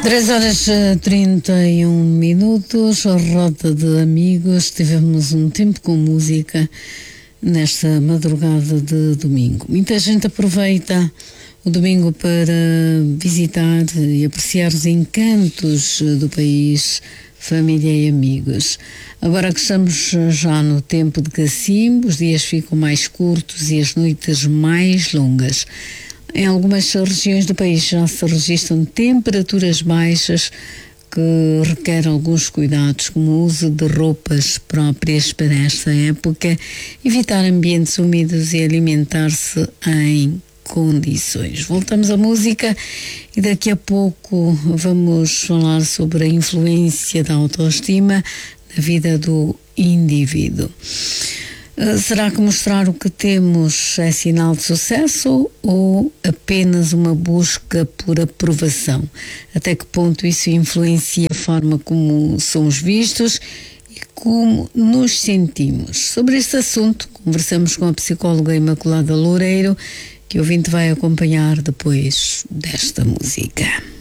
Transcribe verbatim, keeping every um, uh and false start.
Três horas e trinta e um minutos, a roda de amigos. Tivemos um tempo com música nesta madrugada de domingo. Muita gente aproveita o domingo para visitar e apreciar os encantos do país, família e amigos. Agora que estamos já no tempo de cacimbo, os dias ficam mais curtos e as noites mais longas. Em algumas regiões do país já se registram temperaturas baixas que requerem alguns cuidados, como o uso de roupas próprias para esta época, evitar ambientes úmidos e alimentar-se em condições. Voltamos à música e daqui a pouco vamos falar sobre a influência da autoestima na vida do indivíduo. Será que mostrar o que temos é sinal de sucesso ou apenas uma busca por aprovação? Até que ponto isso influencia a forma como somos vistos e como nos sentimos? Sobre este assunto, conversamos com a psicóloga Imaculada Loureiro, que o ouvinte vai acompanhar depois desta música.